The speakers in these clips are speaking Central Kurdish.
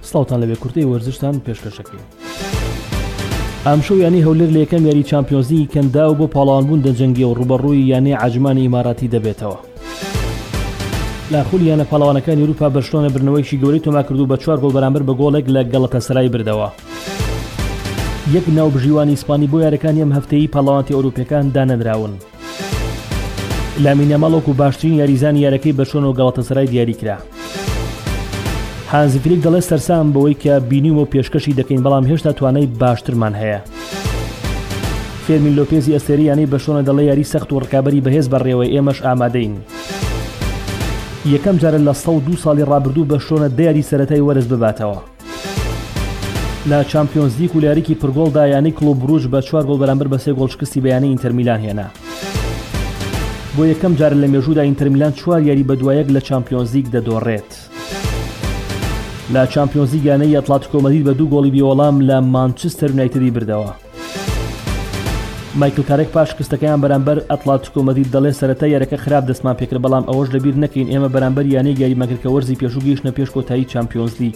سڵاوتان لەبێ کورتەی وەرزشتان پێشکەشەکەی. ئەمشەو یانی هەولێر لە یەکەم یاری چامپیۆنز لیگی کەندا و بۆ پاڵەوانبوون دەجەنگێ و ڕوبەڕووی یانی عەجمانی ئیماراتی دەبێتەوە. لە خولی یانە پاڵەوانەکانی ئەوروپا بەرشلۆنە برنەوەیکی گەورەی تۆما کردو بە 4 گۆڵ بەرامبەر بە گۆڵێک لە گەڵەتەسەرای بردەوە. یەک ناوبژیوانی ئیسپانی بۆ یاریەکانی ئەم هەفتەیی پاڵەوانتی ئەوروپیەکان دانەنراون. لامین یامال وەکو باشترین یاریزانی یارەکەی بەرشلۆنە و گەڵەتەسەرای دیاری کرا. هانزی فلیک دەڵێت سەرسام بەوەی کە بینیم و پێشکەشی دەکەین بەڵام هێشتا توانای باشترمان هەیە. فێرمین لۆپێزی ئەستێریانی بەرشلۆنە دەڵێ یاری سەخت و ڕکابەری بەهێز بەڕێوەی ئێمەش ئامادەین. یەکەم جارە لە 102 ساڵی ڕابردوو بەرشلۆنە دەیاری سەرەتای وەرز بباتەوە. لە چامپیۆنز لیگ و یاریکی پرگۆڵدا یانی کلۆب بروژ بە 4 گۆڵ بەرامبەر بە 3 گۆڵ شکستی بە یانەی ئینتەر میلان هێنا. بۆ یەکەم جارە لە مێژوودا ئینتەر میلان 4 یاری بە دوایەک لە چامپیۆنز لیگ دەدۆڕێت. لە چامپیۆنز لیگ یانەی ئەتلاتیکۆ مەدرید بە 2 گۆڵی بێوەڵام لە مانچستەر یونایتدی بردەوە. مایکل کارێک پاش شکستەکەیان بەرامبەر ئەتلاتیکۆ مەدرید دەڵێ سەرەتا یاریەکە خراپ دەستمان پێکرد بەڵام ئەوەش لەبیر نەکەین ئێمە بەرامبەر یانەی یاریمەکردکە وەرزی پێشوو گەیشتنە پێش کۆتایی چامپیۆنز لیگ.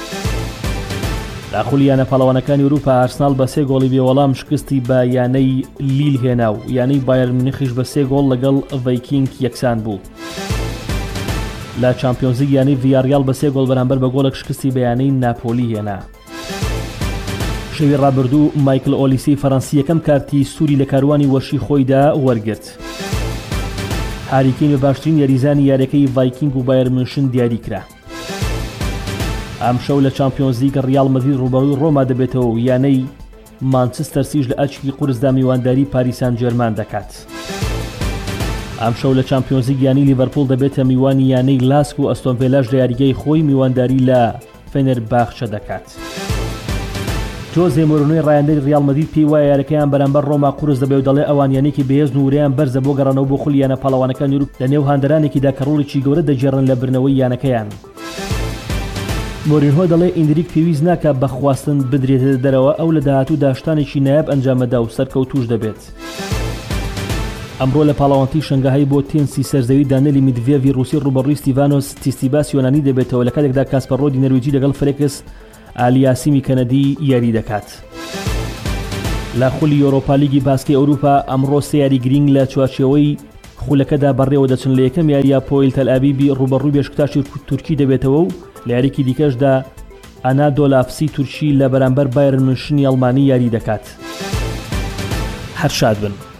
لە خولی یانە پاڵەوانەکانی ئەوروپا ئارسنال بە 3 گۆڵی بێوەڵام شکستی بە یانەی لیل هێنا و یانەی بایر مونیخیش بە 3 گۆڵ لەگەڵ ڤایکینگ یەکسان بوو. لە چامپیۆنز لیگ یانەی ڤیاریال بە 3 گۆڵ بەرامبەر بە گۆڵێک شکستی بە یانەی ناپۆلی هێنا. شەوی ڕابردوو مایکل ئۆلیسی فەڕەنسی یەکەم کارتی سووری لە کاروانی وەشی خۆیدا وەرگرت. هاری کین بە باشترین یاریزانی یاریەکەی ڤایکینگ و بایر مونشن دیاری کرا. ئەم شەو لە چامپیۆنز لیگ ریال مەدرید ڕوبەڕووی ڕۆما دەبێتەوە و یانەی مانچستەر سیش لە ئەچکی قورسدا میوانداری پاریس سان جێرمان دەکات. ئەم شەو لە چامپیۆنز لیگ یانی لیڤەرپوڵ دەبێتە میوانی یانەی لاسک و ئەستۆن ڤیلاش لە یاریگەی خۆی میوانداری لە فێنەرباخچە دەکات. جۆزێ مۆرینۆی ڕایەندەری ریال مەدرید پێی وایە یاریەکەیان بەرامبەر ڕۆما قورس دەبێت و دەڵێ ئەوان یانێکی بەهێزن و وریان بەرزە بۆ گەڕانەوە بۆ خولی یانە پاڵەوانەکانی ئەوروپا لە نێو هاندەرانێکیدا کە ڕۆڵێکی گەورە دەجێڕن لە برنەوەی یانەکەیان. مۆرینۆ دەڵێ ئیندریک پێویست ناکە بە خواستن بدرێتە دەرەوە ئەو لە داهاتوو داشتانێکی نایاب ئەنجامەدا و سەرکەوتوش دەبێت. ئەمڕۆ لە پاڵەوانتی شەنگاهایی بۆ تێنسی سەرزەوی دانیێلی میدڤێڤی ڕووسی ڕوبەڕووی ستیڤانۆس تیستیباس یۆنانی دەبێتەوە لە کاتێکدا کاسپەرۆدی نەرویجی لەگەڵ فرێکس ئالیاسیمی کەنەدی یاری دەکات. لە خولی یۆرۆپا لیگی باسکەی ئەوروپا ئەمڕۆ سێ یاری گرنگ لە چوارچێوەی خولەکەدا بەڕێوە دەچن لە یەکەم یاریە پۆیل تەل ئەبیبی ڕوبەڕووی بێشکتاشی تورکی دەبێتەوە و لە یاریکی دیکەشدا ئەنادۆلافسی تورکی لە بەرامبەر بایرن مونشنی ئەڵمانی یاری دەکات. هەر شاد بن.